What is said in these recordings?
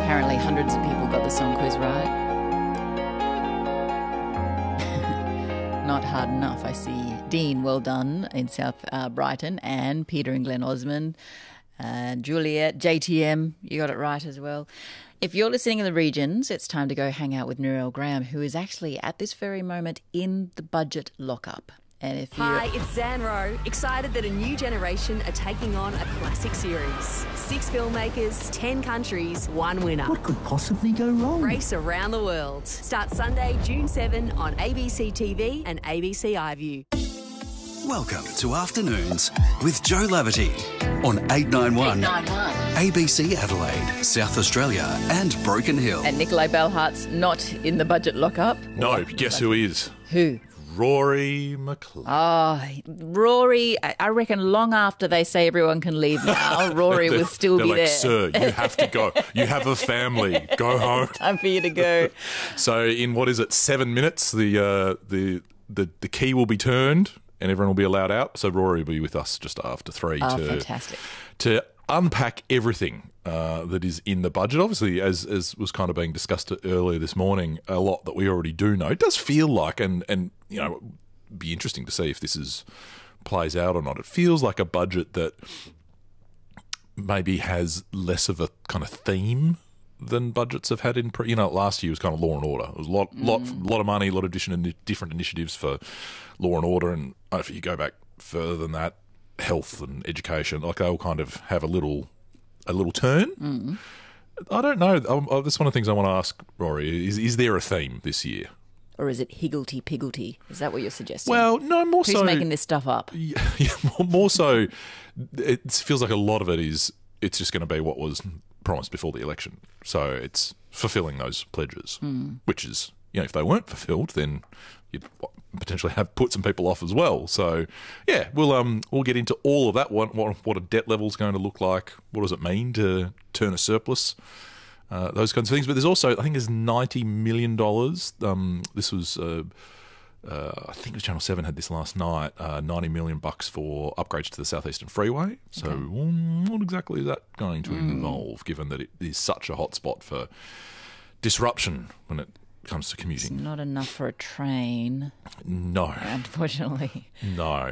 Apparently hundreds of people got the song quiz right. Not hard enough. I see Dean, well done, in South Brighton, and Peter and Glen Osmond, Juliet, JTM, you got it right as well. If you're listening in the regions, it's time to go hang out with Narelle Graham, who is actually at this very moment in the budget lockup. And if Hi, it's Zan Rowe. Excited that a new generation are taking on a classic series. 6 filmmakers, 10 countries, 1 winner. What could possibly go wrong? Race around the world. Starts Sunday, June 7 on ABC TV and ABC iView. Welcome to Afternoons with Joe Laverty on 891 ABC Adelaide, South Australia and Broken Hill. And Nikolai Bellhart's not in the budget lockup. No, guess who is? Who? Rory McLeod. Oh, Rory, I reckon long after they say everyone can leave now, Rory will still be like, there. Sir, you have to go. You have a family. Go home. Time for you to go. So in, 7 minutes, the key will be turned and everyone will be allowed out. So Rory will be with us just after 3 fantastic. To unpack everything that is in the budget. Obviously, as was kind of being discussed earlier this morning, a lot that we already do know. It does feel like, and you know, be interesting to see if this plays out or not. It feels like a budget that maybe has less of a kind of theme than budgets have had in, last year was kind of law and order. It was a lot of money, a lot of different initiatives for law and order. And if you go back further than that, health and education, like they all kind of have a little turn. I don't know. That's one of the things I want to ask Rory. Is there a theme this year? Or is it higgledy-piggledy? Is that what you're suggesting? Well, no, more Who's so... Who's making this stuff up? Yeah, more so, it feels like a lot of it is, it's just going to be what was promised before the election. So it's fulfilling those pledges, which is, if they weren't fulfilled, then you'd potentially have put some people off as well. So, yeah, we'll get into all of that. What a debt level is going to look like. What does it mean to turn a surplus? Those kinds of things. But there's also, I think there's $90 million. This was, I think it was Channel 7 had this last night, $90 million for upgrades to the Southeastern Freeway. So what exactly is that going to involve, given that it is such a hot spot for disruption when it comes to commuting? It's not enough for a train. No. Unfortunately. No.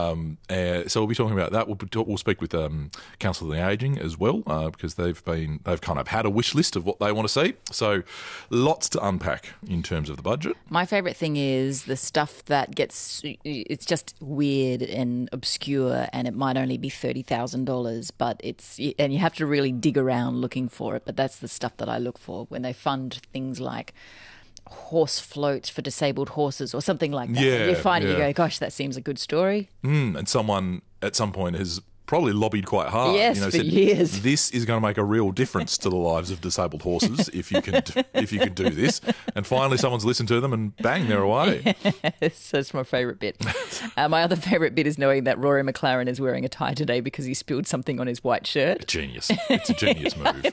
So we'll be talking about that. We'll speak with Council of the Ageing as well, because they've kind of had a wish list of what they want to see. So lots to unpack in terms of the budget. My favourite thing is the stuff that it's just weird and obscure, and it might only be $30,000, but and you have to really dig around looking for it. But that's the stuff that I look for when they fund things like horse floats for disabled horses or something like that. Yeah, you find it, you go, gosh, that seems a good story. And someone at some point has probably lobbied quite hard. Yes, for years. This is going to make a real difference to the lives of disabled horses if you can do this. And finally, someone's listened to them, and bang, they're away. Yes, that's my favourite bit. My other favourite bit is knowing that Rory McLaren is wearing a tie today because he spilled something on his white shirt. Genius. It's a genius move.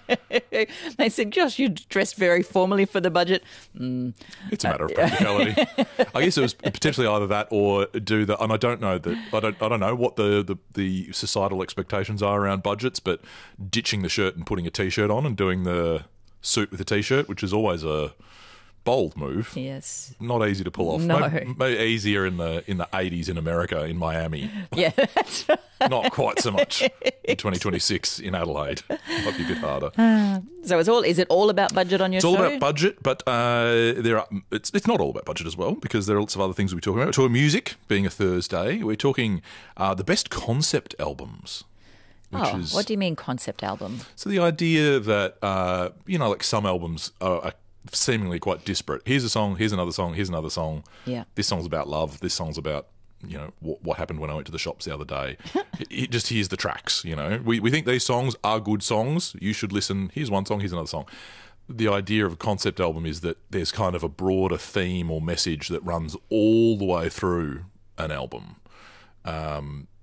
They said, Josh, you dressed very formally for the budget. It's a matter of practicality. I guess it was potentially either that or do the, and I don't know what the societal expectations are around budgets, but ditching the shirt and putting a t-shirt on and doing the suit with a t-shirt, which is always a bold move. Yes. Not easy to pull off. No. Maybe easier in the 80s in America, in Miami. Yeah, that's right. Not quite so much in 2026 in Adelaide. Might be a bit harder. So is it all about budget on your show? It's all about budget, but it's not all about budget as well, because there are lots of other things we're talking about. We're talking music, being a Thursday. We're talking the best concept albums. What do you mean concept album? So the idea that, like some albums are seemingly quite disparate. Here's a song, here's another song, here's another song. Yeah. This song's about love, this song's about, what happened when I went to the shops the other day. Just here's the tracks, We think these songs are good songs. You should listen. Here's one song, here's another song. The idea of a concept album is that there's kind of a broader theme or message that runs all the way through an album. I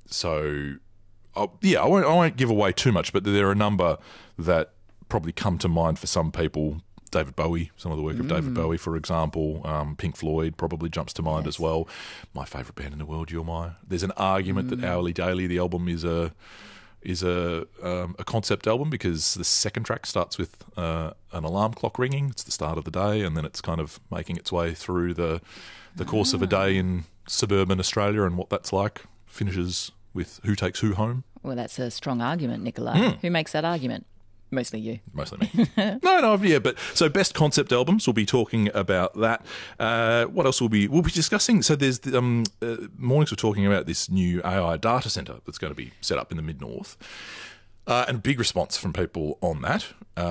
won't give away too much, but there are a number that probably come to mind for some people. David Bowie, some of the work of David Bowie, for example. Pink Floyd probably jumps to mind as well. My favourite band in the world, You're My. There's an argument that Hourly Daily, the album, is is a concept album because the second track starts with an alarm clock ringing. It's the start of the day, and then it's kind of making its way through the course of a day in suburban Australia and what that's like. Finishes with Who Takes Who Home. Well, that's a strong argument, Nicola. Who makes that argument? Mostly you. Mostly me. No, yeah. But so best concept albums, we'll be talking about that. What else we'll be discussing? So there's Mornings we're talking about this new AI data centre that's going to be set up in the mid-north, and a big response from people on that.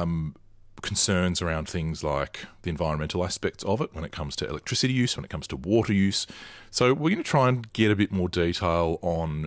Concerns around things like the environmental aspects of it when it comes to electricity use, when it comes to water use. So we're going to try and get a bit more detail on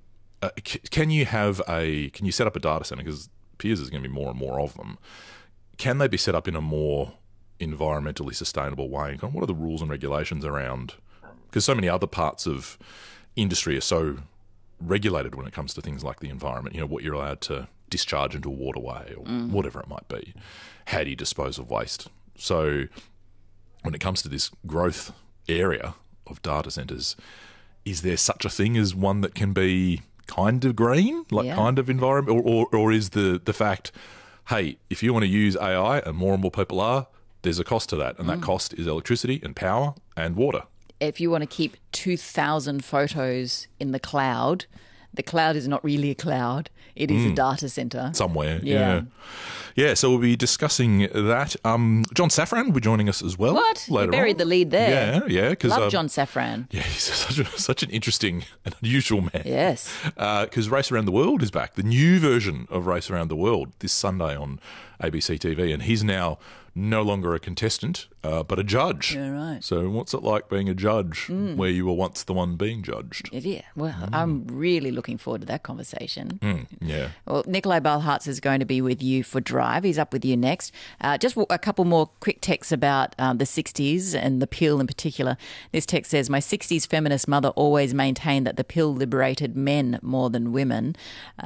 can you set up a data centre, because appears there's going to be more and more of them. Can they be set up in a more environmentally sustainable way? And what are the rules and regulations around? Because so many other parts of industry are so regulated when it comes to things like the environment. You know, what you're allowed to discharge into a waterway or whatever it might be. How do you dispose of waste? So when it comes to this growth area of data centres, is there such a thing as one that can be kind of green, kind of environment, or is the fact, hey, if you want to use AI, and more people are, there's a cost to that, and that cost is electricity and power and water. If you want to keep 2,000 photos in the cloud is not really a cloud. It is a data centre. Somewhere, yeah. So we'll be discussing that. John Safran will be joining us as well. What? You buried the lead there. Yeah. Love John Safran. Yeah, he's such an interesting and unusual man. Yes. Because Race Around the World is back. The new version of Race Around the World this Sunday on ABC TV. And he's now no longer a contestant, but a judge. Yeah, right. So what's it like being a judge where you were once the one being judged? Yeah, well, I'm really looking forward to that conversation. Yeah. Well, Nikolai Balharts is going to be with you for Drive. He's up with you next. Just a couple more quick texts about the 60s and the pill in particular. This text says, my 60s feminist mother always maintained that the pill liberated men more than women.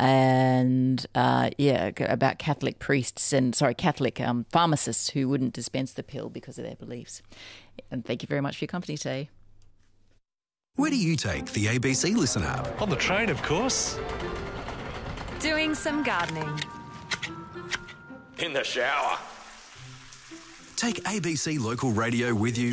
And, about Catholic pharmacists who wouldn't dispense the pill because of their beliefs. And thank you very much for your company today. Where do you take the ABC Listen app? On the train, of course. Doing some gardening. In the shower. Take ABC Local Radio with you.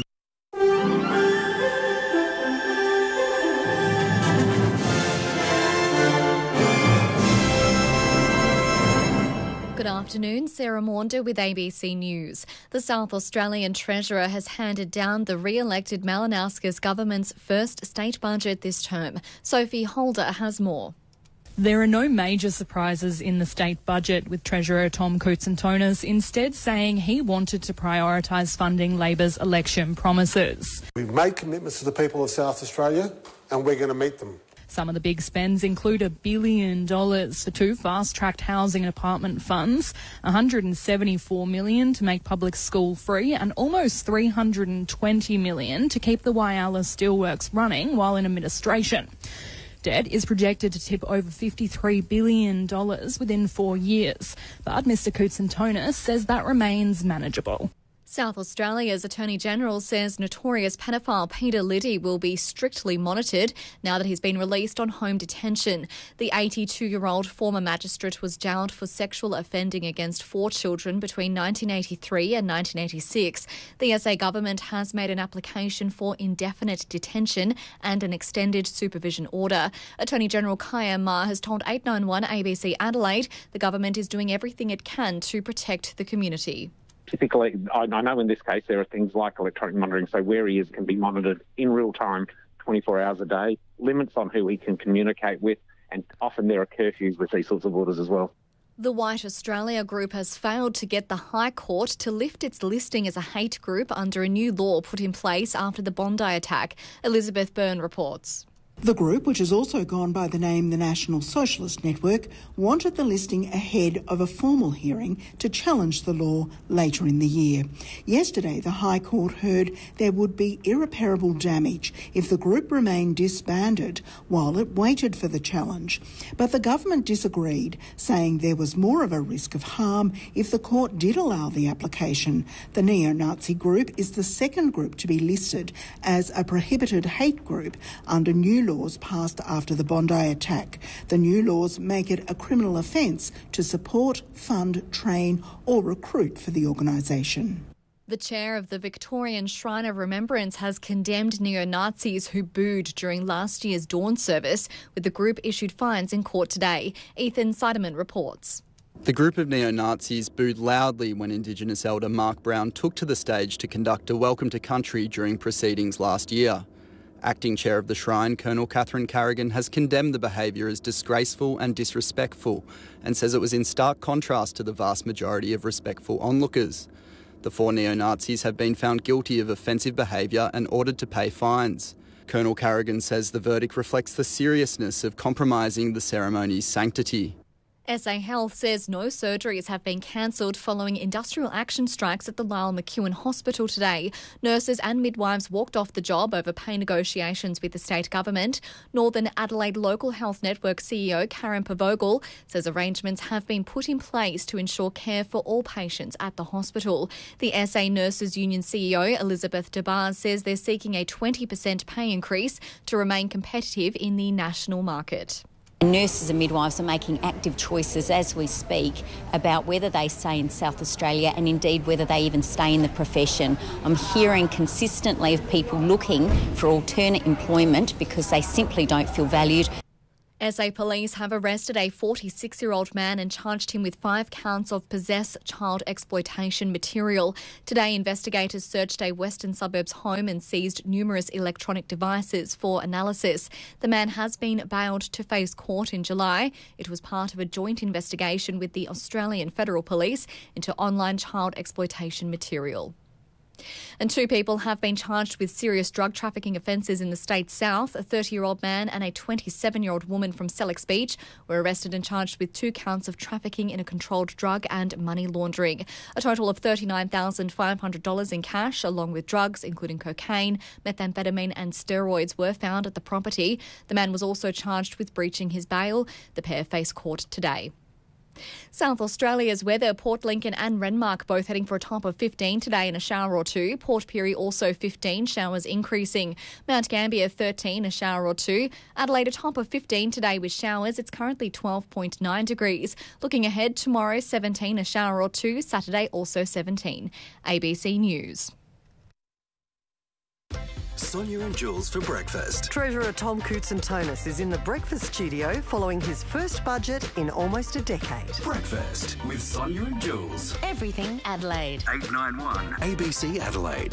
Good afternoon, Sarah Maunder with ABC News. The South Australian Treasurer has handed down the re-elected Malinowskis government's first state budget this term. Sophie Holder has more. There are no major surprises in the state budget, with Treasurer Tom Koutsantonis instead saying he wanted to prioritise funding Labor's election promises. We've made commitments to the people of South Australia and we're going to meet them. Some of the big spends include $1 billion for 2 fast-tracked housing and apartment funds, $174 million to make public school free, and almost $320 million to keep the Whyalla Steelworks running while in administration. Debt is projected to tip over $53 billion within 4 years, but Mr Koutsantonis says that remains manageable. South Australia's Attorney-General says notorious pedophile Peter Liddy will be strictly monitored now that he's been released on home detention. The 82-year-old former magistrate was jailed for sexual offending against 4 children between 1983 and 1986. The SA government has made an application for indefinite detention and an extended supervision order. Attorney-General Kaya Ma has told 891 ABC Adelaide the government is doing everything it can to protect the community. Typically, I know in this case there are things like electronic monitoring, so where he is can be monitored in real time, 24 hours a day, limits on who he can communicate with, and often there are curfews with these sorts of orders as well. The White Australia Group has failed to get the High Court to lift its listing as a hate group under a new law put in place after the Bondi attack. Elizabeth Byrne reports. The group, which has also gone by the name the National Socialist Network, wanted the listing ahead of a formal hearing to challenge the law later in the year. Yesterday, the High Court heard there would be irreparable damage if the group remained disbanded while it waited for the challenge. But the government disagreed, saying there was more of a risk of harm if the court did allow the application. The neo-Nazi group is the second group to be listed as a prohibited hate group under new laws passed after the Bondi attack. The new laws make it a criminal offence to support, fund, train or recruit for the organisation. The chair of the Victorian Shrine of Remembrance has condemned neo-Nazis who booed during last year's dawn service, with the group issued fines in court today. Ethan Seidemann reports. The group of neo-Nazis booed loudly when Indigenous elder Mark Brown took to the stage to conduct a welcome to country during proceedings last year. Acting chair of the Shrine, Colonel Catherine Carrigan, has condemned the behaviour as disgraceful and disrespectful and says it was in stark contrast to the vast majority of respectful onlookers. The 4 neo-Nazis have been found guilty of offensive behaviour and ordered to pay fines. Colonel Carrigan says the verdict reflects the seriousness of compromising the ceremony's sanctity. SA Health says no surgeries have been cancelled following industrial action strikes at the Lyell McEwin Hospital today. Nurses and midwives walked off the job over pay negotiations with the state government. Northern Adelaide Local Health Network CEO Karen Pavogel says arrangements have been put in place to ensure care for all patients at the hospital. The SA Nurses Union CEO Elizabeth DeBars says they're seeking a 20% pay increase to remain competitive in the national market. Nurses and midwives are making active choices as we speak about whether they stay in South Australia and indeed whether they even stay in the profession. I'm hearing consistently of people looking for alternate employment because they simply don't feel valued. SA Police have arrested a 46-year-old man and charged him with 5 counts of possess child exploitation material. Today, investigators searched a Western Suburbs home and seized numerous electronic devices for analysis. The man has been bailed to face court in July. It was part of a joint investigation with the Australian Federal Police into online child exploitation material. And 2 people have been charged with serious drug trafficking offences in the state's south. A 30-year-old man and a 27-year-old woman from Sellex Beach were arrested and charged with 2 counts of trafficking in a controlled drug and money laundering. A total of $39,500 in cash, along with drugs, including cocaine, methamphetamine and steroids, were found at the property. The man was also charged with breaching his bail. The pair face court today. South Australia's weather, Port Lincoln and Renmark both heading for a top of 15 today and a shower or 2. Port Pirie also 15, showers increasing. Mount Gambier 13, a shower or 2. Adelaide a top of 15 today with showers. It's currently 12.9 degrees. Looking ahead, tomorrow 17, a shower or 2. Saturday also 17. ABC News. Sonia and Jules for breakfast. Treasurer Tom Koutson-Tonis is in the breakfast studio following his first budget in almost a decade. Breakfast with Sonia and Jules. Everything Adelaide. 891 ABC Adelaide.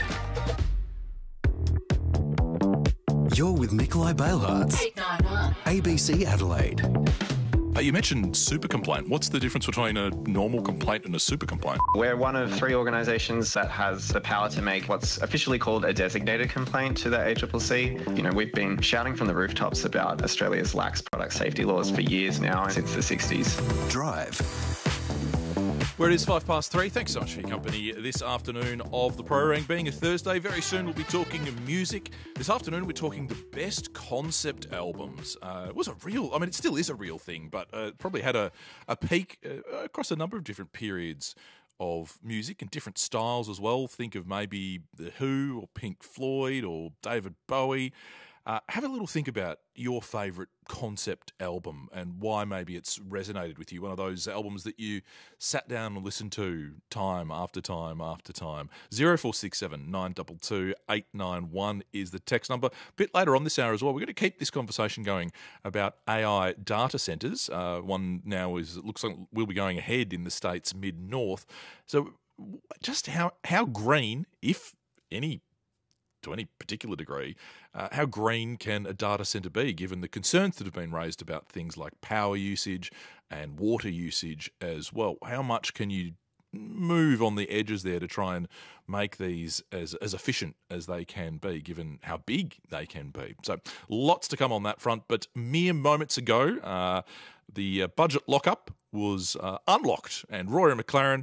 You're with Nikolai Bailhartz. 891 ABC Adelaide. You mentioned super complaint. What's the difference between a normal complaint and a super complaint? We're one of 3 organisations that has the power to make what's officially called a designated complaint to the ACCC. You know, we've been shouting from the rooftops about Australia's lax product safety laws for years now, since the 60s. Drive. Where it is 3:05. Thanks so much for your company this afternoon of the programme. Being a Thursday, very soon we'll be talking music. This afternoon we're talking the best concept albums. It was a real, I mean it still is a real thing, but probably had a peak across a number of different periods of music and different styles as well. Think of maybe The Who or Pink Floyd or David Bowie. Have a little think about your favourite concept album and why maybe it's resonated with you. One of those albums that you sat down and listened to time after time after time. 0467 922 891 is the text number. A bit later on this hour as well, we're going to keep this conversation going about AI data centres. One now looks like we'll be going ahead in the state's mid-north. So just how green, if any, to any particular degree, how green can a data centre be, given the concerns that have been raised about things like power usage and water usage as well? How much can you move on the edges there to try and make these as efficient as they can be, given how big they can be? So lots to come on that front, but mere moments ago, the budget lockup was unlocked, and Rory McLaren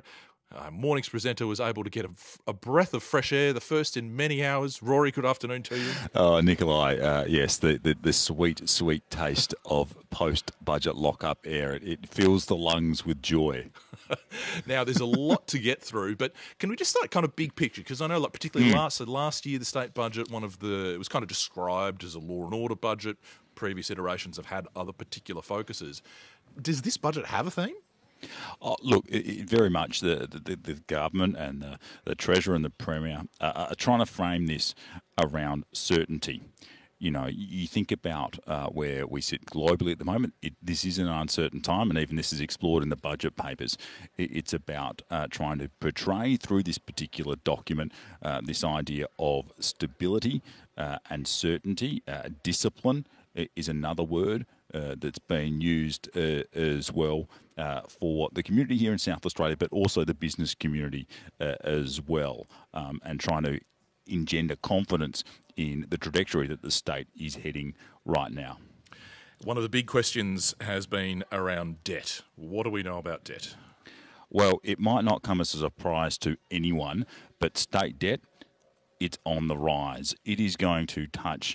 Morning's presenter was able to get a breath of fresh air, the first in many hours. Rory, good afternoon to you. Oh, Nikolai, yes, the sweet, sweet taste of post-budget lock-up air. It fills the lungs with joy. Now, there's a lot to get through, but can we just start kind of big picture? Because I know, like, particularly last year, the state budget, it was kind of described as a law and order budget. Previous iterations have had other particular focuses. Does this budget have a theme? Oh, look, very much the government and the Treasurer and the Premier are trying to frame this around certainty. You know, you think about where we sit globally at the moment. This is an uncertain time, and even this is explored in the budget papers. It's about trying to portray through this particular document this idea of stability and certainty. Discipline is another word that's being used as well for the community here in South Australia, but also the business community as well, and trying to engender confidence in the trajectory that the state is heading right now. One of the big questions has been around debt. What do we know about debt? Well, it might not come as a surprise to anyone, but state debt, it's on the rise. It is going to touch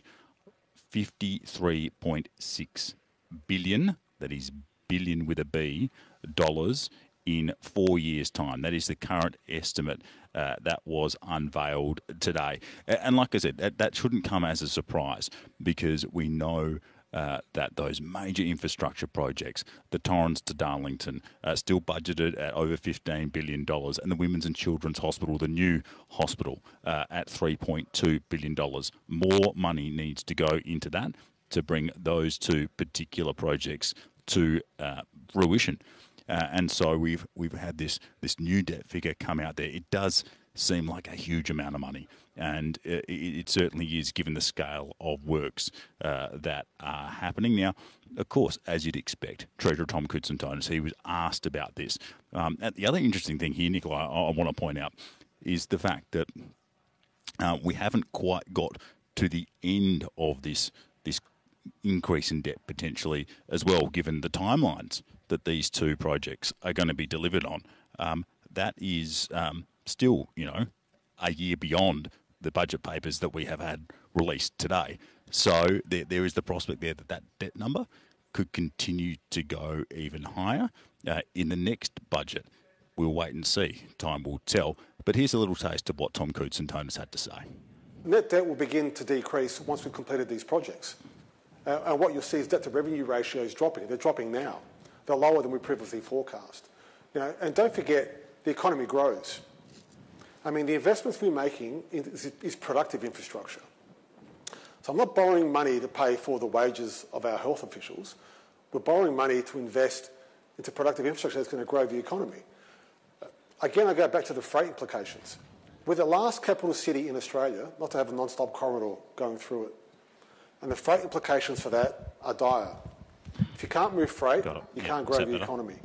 $53.6 billion, that is billion with a B, dollars in 4 years' time. That is the current estimate that was unveiled today. And like I said, that shouldn't come as a surprise, because we know that those major infrastructure projects, the Torrens to Darlington, still budgeted at over $15 billion, and the Women's and Children's Hospital, the new hospital, at $3.2 billion. More money needs to go into that to bring those two particular projects to fruition. And so we've had this new debt figure come out there. It does seem like a huge amount of money, and it certainly is, given the scale of works that are happening. Now, of course, as you'd expect, Treasurer Tom Koutsantonis, he was asked about this. And the other interesting thing here, Nicola, I want to point out, is the fact that we haven't quite got to the end of this increase in debt potentially as well, given the timelines that these two projects are going to be delivered on. That is still, a year beyond the budget papers that we have had released today. So there is the prospect there that debt number could continue to go even higher in the next budget. We'll wait and see. Time will tell. But here's a little taste of what Tom Koutsantonis had to say. Net debt will begin to decrease once we've completed these projects. And what you'll see is debt-to-revenue ratios dropping. They're dropping now. They're lower than we previously forecast. And don't forget, the economy grows. I mean, the investments we're making is productive infrastructure. So I'm not borrowing money to pay for the wages of our health officials. We're borrowing money to invest into productive infrastructure that's going to grow the economy. Again, I go back to the freight implications. We're the last capital city in Australia not to have a non-stop corridor going through it. And the freight implications for that are dire. If you can't move freight, you can't grow the economy.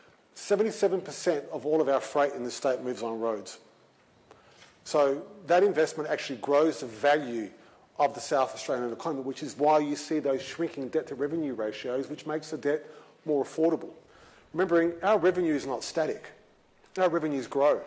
77% of all of our freight in the state moves on roads. So that investment actually grows the value of the South Australian economy, which is why you see those shrinking debt-to-revenue ratios, which makes the debt more affordable. Remembering, our revenue is not static. Our revenues grow.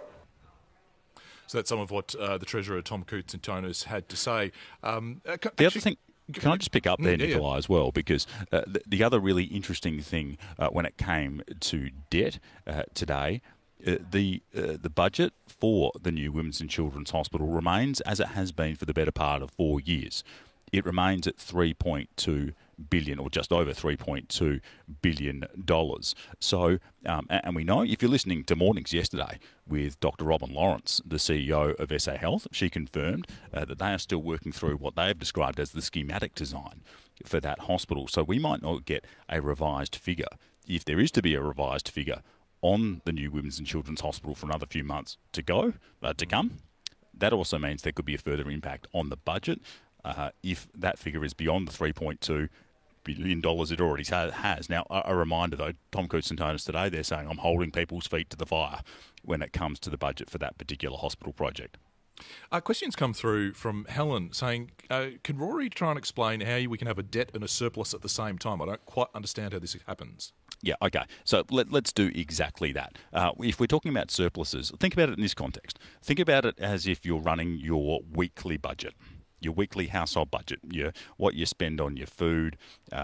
So that's some of what the Treasurer, Tom Koutsantonis, had to say. The other thing... Can I just pick up there, Nikolai, as well? Because the other really interesting thing when it came to debt today, the budget for the new Women's and Children's Hospital remains as it has been for the better part of 4 years. It remains at $3.2 billion, or just over $3.2 billion. So, and we know, if you're listening to Mornings yesterday with Dr. Robin Lawrence, the CEO of SA Health, she confirmed that they are still working through what they have described as the schematic design for that hospital. So we might not get a revised figure, if there is to be a revised figure, on the new Women's and Children's Hospital for another few months to come. That also means there could be a further impact on the budget. If that figure is beyond the $3.2 billion it already has. Now, a reminder, though, Tom Koutsantonis today, they're saying, I'm holding people's feet to the fire when it comes to the budget for that particular hospital project. Questions come through from Helen saying, can Rory try and explain how we can have a debt and a surplus at the same time? I don't quite understand how this happens. Yeah, okay. So let's do exactly that. If we're talking about surpluses, think about it in this context. Think about it as if you're running your weekly budget, your weekly household budget, what you spend on your food,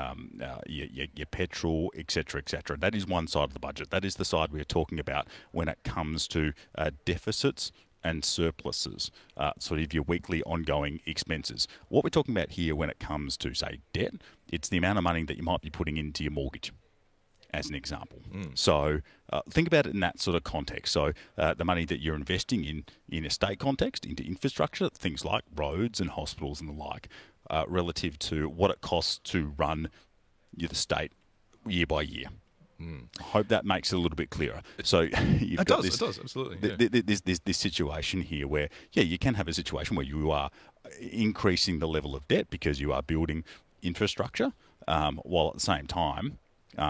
your petrol, etc., etc. That is one side of the budget. That is the side we're talking about when it comes to deficits and surpluses, sort of your weekly ongoing expenses. What we're talking about here when it comes to, say, debt, it's the amount of money that you might be putting into your mortgage, as an example. So think about it in that sort of context. So the money that you're investing in a state context, into infrastructure, things like roads and hospitals and the like, relative to what it costs to run the state year by year. I hope that makes it a little bit clearer. So you've got this, it does, absolutely. Yeah. This situation here where, you can have a situation where you are increasing the level of debt because you are building infrastructure, while at the same time,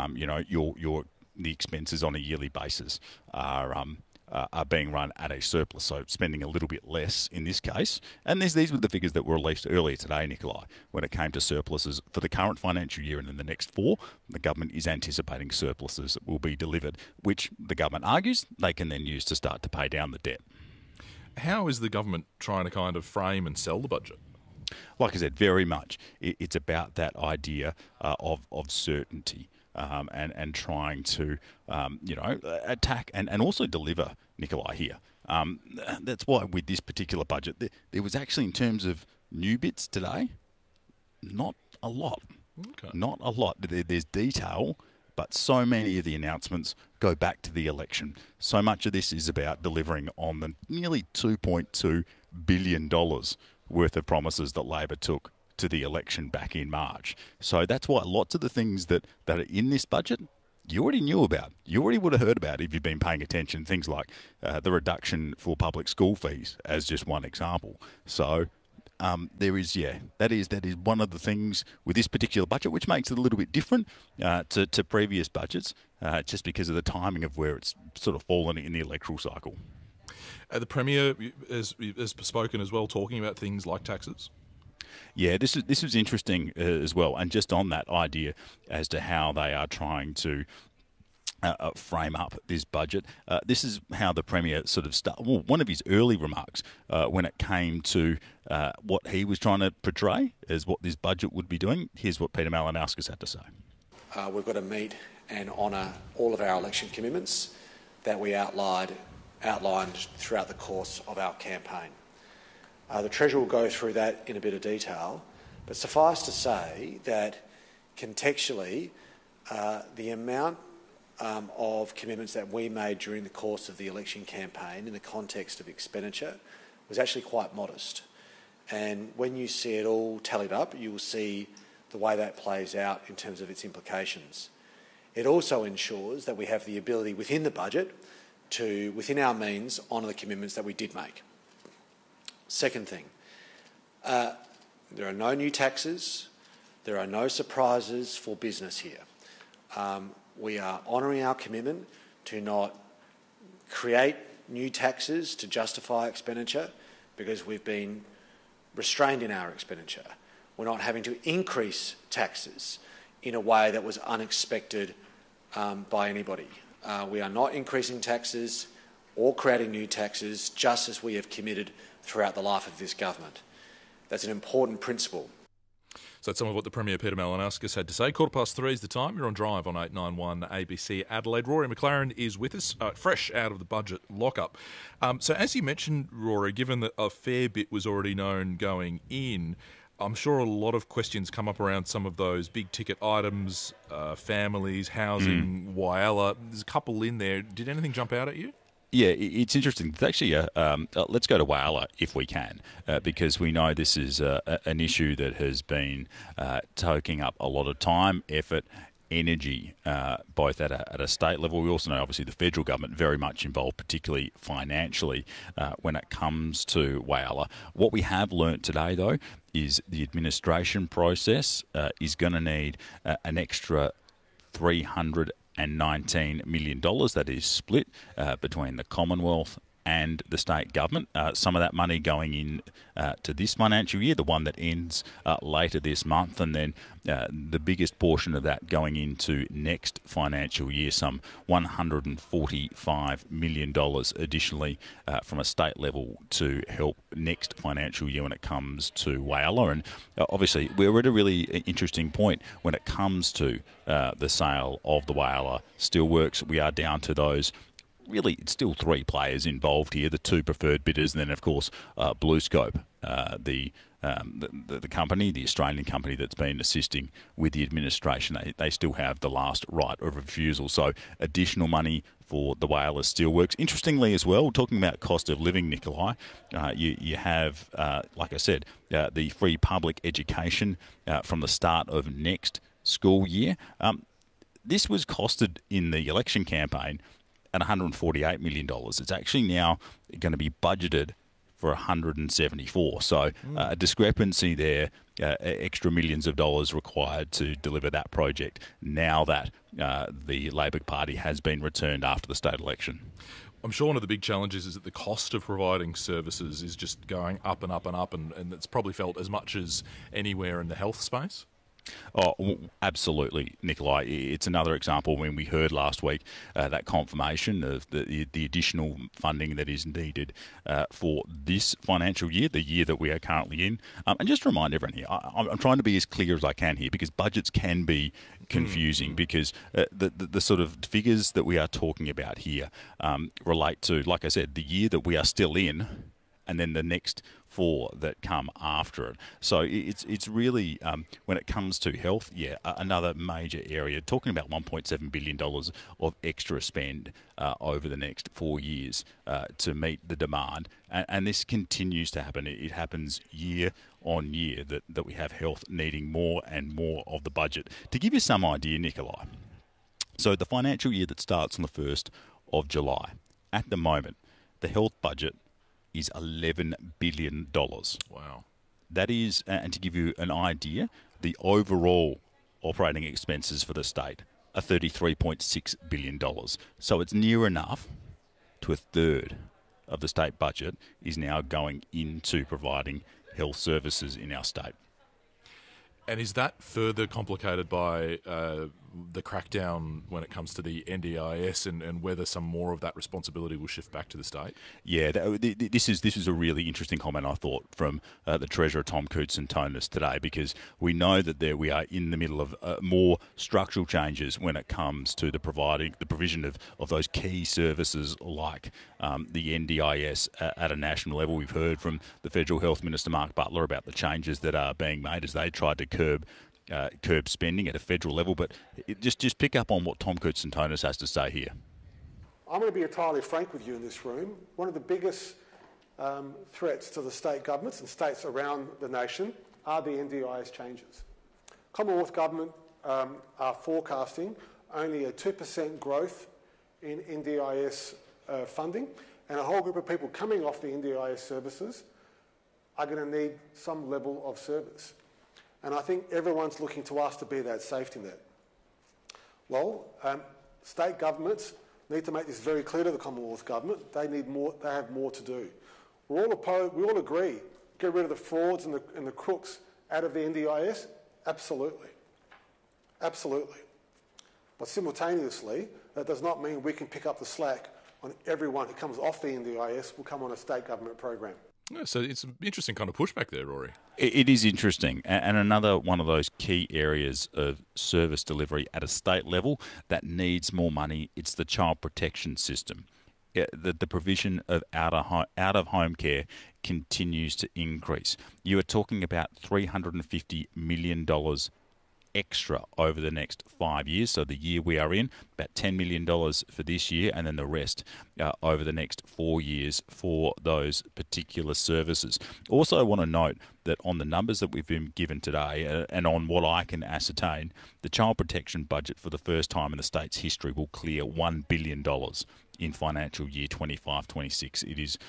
the expenses on a yearly basis are being run at a surplus, so spending a little bit less in this case. And these were the figures that were released earlier today, Nikolai, when it came to surpluses for the current financial year and in the next 4. The government is anticipating surpluses that will be delivered, which the government argues they can then use to start to pay down the debt. How is the government trying to kind of frame and sell the budget? Like I said, very much. It's about that idea of certainty. And trying to, attack and also deliver, Nikolai, here. That's why with this particular budget, there was actually, in terms of new bits today, not a lot. Okay. Not a lot. There's detail, but so many of the announcements go back to the election. So much of this is about delivering on the nearly $2.2 billion worth of promises that Labor took to the election back in March. So that's why lots of the things that are in this budget, you already knew about. You already would have heard about if you've been paying attention. Things like the reduction for public school fees, as just one example. So there is, that is one of the things with this particular budget, which makes it a little bit different to previous budgets, just because of the timing of where it's sort of fallen in the electoral cycle. The Premier has spoken as well, talking about things like taxes. Yeah, this is interesting as well, and just on that idea as to how they are trying to frame up this budget. This is how the Premier sort of one of his early remarks when it came to what he was trying to portray as what this budget would be doing. Here's what Peter Malinauskas had to say. We've got to meet and honour all of our election commitments that we outlined throughout the course of our campaign. The Treasurer will go through that in a bit of detail, but suffice to say that contextually, the amount of commitments that we made during the course of the election campaign in the context of expenditure was actually quite modest. And when you see it all tallied up, you will see the way that plays out in terms of its implications. It also ensures that we have the ability within the budget to, within our means, honour the commitments that we did make. Second thing, there are no new taxes, there are no surprises for business here. We are honouring our commitment to not create new taxes to justify expenditure because we've been restrained in our expenditure. We're not having to increase taxes in a way that was unexpected by anybody. We are not increasing taxes or creating new taxes just as we have committed throughout the life of this government. That's an important principle. So that's some of what the Premier, Peter Malinauskas, had to say. 3:15 is the time. You're on Drive on 891 ABC Adelaide. Rory McLaren is with us, fresh out of the budget lockup. So as you mentioned, Rory, given that a fair bit was already known going in, I'm sure a lot of questions come up around some of those big-ticket items, families, housing, Whyalla. There's a couple in there. Did anything jump out at you? Yeah, it's interesting. It's actually let's go to Whyalla if we can, because we know this is an issue that has been taking up a lot of time, effort, energy, both at a state level. We also know, obviously, the federal government very much involved, particularly financially, when it comes to Whyalla. What we have learnt today, though, is the administration process is going to need an extra $319 million that is split between the Commonwealth and the state government. Some of that money going in to this financial year, the one that ends later this month, and then the biggest portion of that going into next financial year, some $145 million additionally from a state level to help next financial year when it comes to Whyalla. And obviously we're at a really interesting point when it comes to the sale of the Whyalla Steelworks. We are down to those. Really, it's still three players involved here, the two preferred bidders, and then, of course, BlueScope, the company, the Australian company that's been assisting with the administration. They still have the last right of refusal. So additional money for the Whyalla Steelworks. Interestingly as well, talking about cost of living, Nikolai, you have, like I said, the free public education from the start of next school year. This was costed in the election campaign at $148 million. It's actually now going to be budgeted for $174. So a discrepancy there, extra millions of dollars required to deliver that project now that the Labor Party has been returned after the state election. I'm sure one of the big challenges is that the cost of providing services is just going up and up and up, and it's probably felt as much as anywhere in the health space. Oh, absolutely, Nikolai. It's another example when we heard last week that confirmation of the additional funding that is needed for this financial year, the year that we are currently in. And just to remind everyone here, I'm trying to be as clear as I can here because budgets can be confusing because the sort of figures that we are talking about here relate to, like I said, the year that we are still in and then the next 4 that come after it. So it's really, when it comes to health, another major area, talking about $1.7 billion of extra spend over the next 4 years to meet the demand. And this continues to happen. It happens year on year that we have health needing more and more of the budget. To give you some idea, Nikolai, so the financial year that starts on the 1st of July, at the moment, the health budget is $11 billion. Wow. That is, and to give you an idea, the overall operating expenses for the state are $33.6 billion. So it's near enough to a third of the state budget is now going into providing health services in our state. And is that further complicated by the crackdown when it comes to the NDIS and whether some more of that responsibility will shift back to the state? Yeah, this is a really interesting comment, I thought, from the Treasurer Tom Koutsantonis today, because we know that we are in the middle of more structural changes when it comes to the provision of those key services like the NDIS at a national level. We've heard from the Federal Health Minister Mark Butler about the changes that are being made as they tried to curb spending at a federal level, but just pick up on what Tom Koutsantonis has to say here. I'm going to be entirely frank with you in this room. One of the biggest threats to the state governments and states around the nation are the NDIS changes. Commonwealth Government are forecasting only a 2% growth in NDIS funding, and a whole group of people coming off the NDIS services are going to need some level of service. And I think everyone's looking to us to be that safety net. Well, state governments need to make this very clear to the Commonwealth Government. They need more. They have more to do. We all agree. Get rid of the frauds and the crooks out of the NDIS. Absolutely, absolutely. But simultaneously, that does not mean we can pick up the slack on everyone who comes off the NDIS will come on a state government program. Yeah, so it's an interesting kind of pushback there, Rory. It is interesting. And another one of those key areas of service delivery at a state level that needs more money, it's the child protection system. The provision of out-of-home care continues to increase. You are talking about $350 million extra over the next 5 years. So the year we are in, about $10 million for this year, and then the rest over the next 4 years for those particular services. Also, I want to note that on the numbers that we've been given today, and on what I can ascertain, the child protection budget for the first time in the state's history will clear $1 billion in financial year 25-26. It is,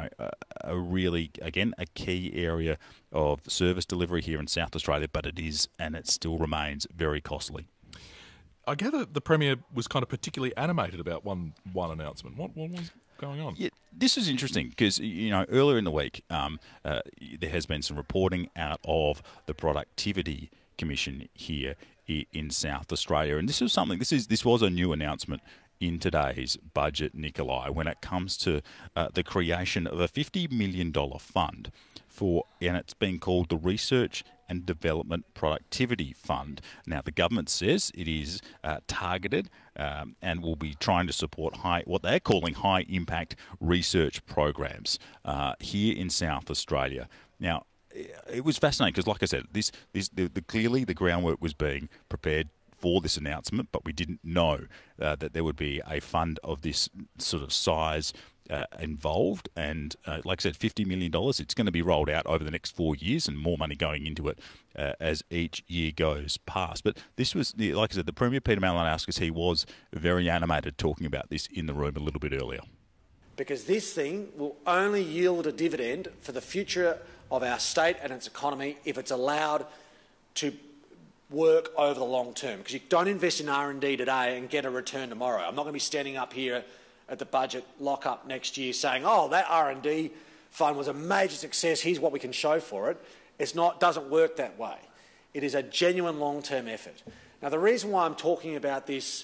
a really, again, a key area of service delivery here in South Australia, but it is, and it still remains, very costly. I gather the Premier was kind of particularly animated about one announcement. What was going on? Yeah, this is interesting because, earlier in the week there has been some reporting out of the Productivity Commission here in South Australia, and this was a new announcement in today's budget, Nikolai, when it comes to the creation of a $50 million fund and it's been called the Research and Development Productivity Fund. Now, the government says it is targeted and will be trying to support what they're calling high-impact research programs here in South Australia. Now, it was fascinating because, like I said, clearly the groundwork was being prepared for this announcement, but we didn't know that there would be a fund of this sort of size involved. And like I said, $50 million, it's going to be rolled out over the next 4 years and more money going into it as each year goes past. But this was, like I said, the Premier, Peter Malinauskas, he was very animated talking about this in the room a little bit earlier. Because this thing will only yield a dividend for the future of our state and its economy if it's allowed to work over the long term. Because you don't invest in R&D today and get a return tomorrow. I'm not going to be standing up here at the budget lock-up next year saying, oh, that R&D fund was a major success, here's what we can show for it. Doesn't work that way. It is a genuine long-term effort. Now, the reason why I'm talking about this,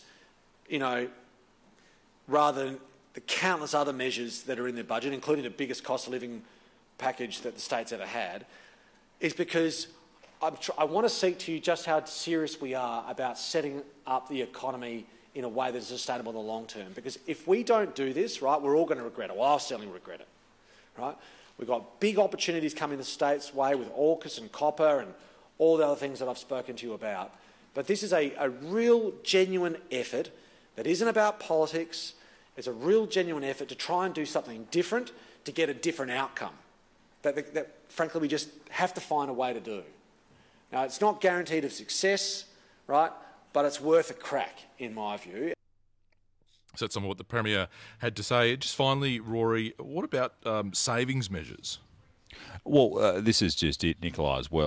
rather than the countless other measures that are in their budget, including the biggest cost of living package that the state's ever had, is because I want to speak to you just how serious we are about setting up the economy in a way that is sustainable in the long term. Because if we don't do this, right, we're all going to regret it. Well, I'll certainly regret it, right? We've got big opportunities coming the state's way with AUKUS and copper and all the other things that I've spoken to you about. But this is a real, genuine effort that isn't about politics. It's a real, genuine effort to try and do something different to get a different outcome that frankly, we just have to find a way to do. Now, it's not guaranteed of success, right, but it's worth a crack, in my view. So that's some of what the Premier had to say. Just finally, Rory, what about savings measures? Well, this is just it, Nikolai, as well.